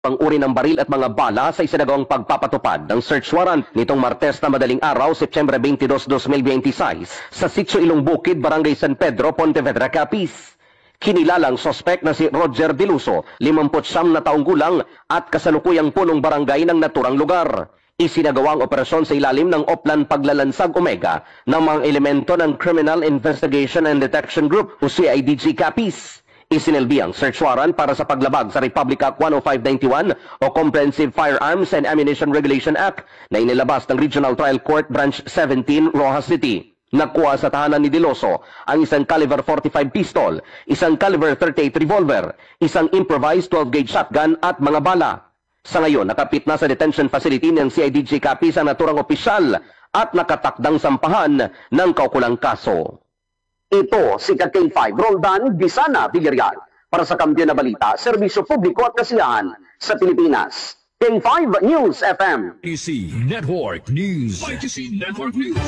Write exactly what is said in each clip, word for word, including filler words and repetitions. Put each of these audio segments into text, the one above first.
pang-uri ng baril at mga bala sa isinagawang pagpapatupad ng search warrant nitong Martes na madaling araw, Setyembre twenty-dos, two thousand twenty-six, sa Sitio Ilong Bukid, Barangay San Pedro, Pontevedra, Capiz. Kinilalang sospek na si Roger Diluso, limampu't siyam na taong gulang at kasalukuyang punong barangay ng naturang lugar. Isinagawang operasyon sa ilalim ng Oplan Paglalansag Omega ng mga elemento ng Criminal Investigation and Detection Group o C I D G Capiz. Isinilbi ang search warrant para sa paglabag sa Republic Act one oh five ninety-one o Comprehensive Firearms and Ammunition Regulation Act na inilabas ng Regional Trial Court Branch seventeen, Rojas City. Nakuha sa tahanan ni Diloso ang isang caliber forty-five pistol, isang caliber thirty-eight revolver, isang improvised twelve gauge shotgun at mga bala. Sa ngayon, nakapit na sa detention facility ng C I D G Capiz ang naturang opisyal at nakatakdang sampahan ng kaukulang kaso. Ito si K five Roldan Bisana Villarreal para sa Kampiyon na Balita, Serbisyo Publiko at Kasiyahan sa Pilipinas. K five News F M. I T C Network News. I T C Network News.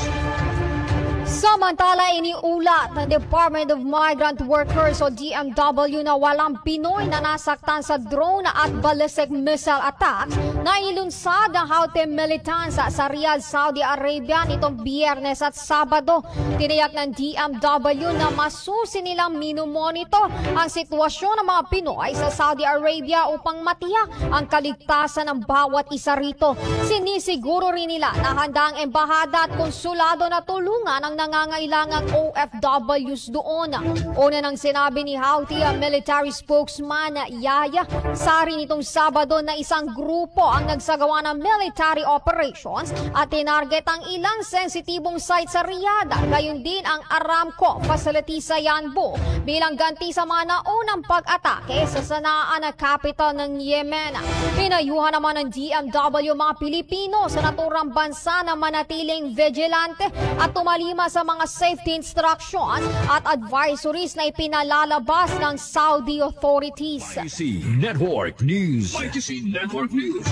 Samantala, iniulat ng Department of Migrant Workers o D M W na walang Pinoy na nasaktan sa drone at ballistic missile attacks na ilunsad ng Houthi militants sa Riyadh, Saudi Arabia nitong Biyernes at Sabado. Tiniyak ng D M W na masusi nilang minumonitor ang sitwasyon ng mga Pinoy sa Saudi Arabia upang matiyak ang kaligtasan ng bawat isa rito. Sinisiguro rin nila na handa ang embahada at konsulado na tulungan ang nangangailangang O F Ws doon. Una nang sinabi ni Houthi military spokesman Yahya Sari nitong Sabado na isang grupo ang nagsagawa ng military operations at tinarget ang ilang sensitibong site sa Riyadh, gayon din ang Aramco facility sa Yanbu bilang ganti sa mga naunang pag-atake sa sanaan na capital ng Yemen. Pinayuhan naman ng D M W mga Pilipino sa naturang bansa na manatiling vigilante at tumalima sa mga safety instructions at advisories na ipinalalabas ng Saudi authorities. I T C Network News. I T C Network News.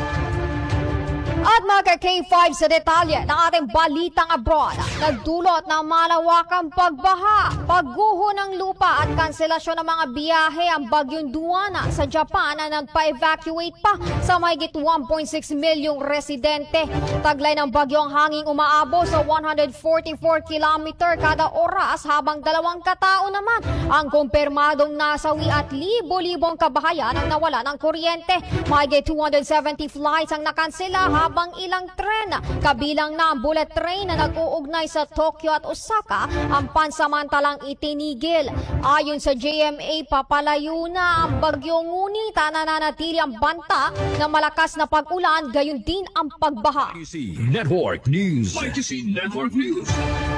At mga K five sa detalye ng ating balitang abroad, nagdulot ng malawakang pagbaha, pagguho ng lupa at kanselasyon ng mga biyahe ang bagyong Duana sa Japan na nagpa-evacuate pa sa mahigit one point six milyong residente. Taglay ng bagyong hanging umaabo sa one hundred forty-four kilometer kada oras habang dalawang katao naman ang kumpirmadong nasawi at libo-libong kabahayan ang nawala ng kuryente. Mahigit two hundred seventy flights ang nakansela habang ilang tren, kabilang na ang bullet train na nag-uugnay sa Tokyo at Osaka, ang pansamantalang itinigil. Ayon sa J M A, papalayo na ang bagyo, ngunit nananatili ang banta ng malakas na pag-ulan, gayon din ang pagbaha. I T C Network News. I T C Network News.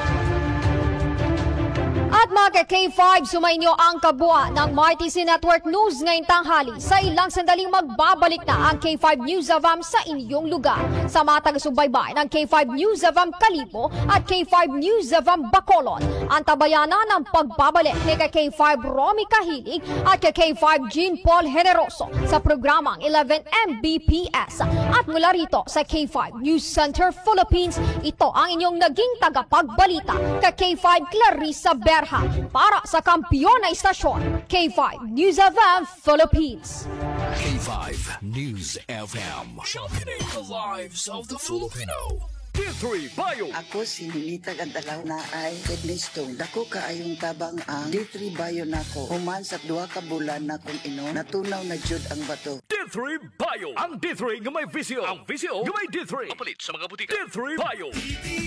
At mga K five, sumainyo ang kabuuan ng M I T C Network News ngayong tanghali. Sa ilang sandaling magbabalik na ang K five News of A M sa inyong lugar. Sa mga taga-subaybay ng K five News of A M Kalibo at K five News of A M Bacolod, ang tabayanan ng pagbabalik ni K five Romy Kahilig at K five Jean Paul Generoso sa programang eleven M B P S. At mula rito sa K five News Center Philippines, ito ang inyong naging tagapagbalita, K five Clarissa Berha. Para sa kampiyon na istasyon, K five News F M Philippines. K five News F M. Championing the lives of the Filipino. D three Bio. Ako si Nilita Gandalaw na ay kidney stone. Dako kaayong tabang ang D three Bio nako. Human sa duha ka bulan na kung ino, natunaw na jud ang bato. D three Bio. Ang D three nga may visyo. Ang visyo nga may D three. Kapalit sa mga butika. D three Bio.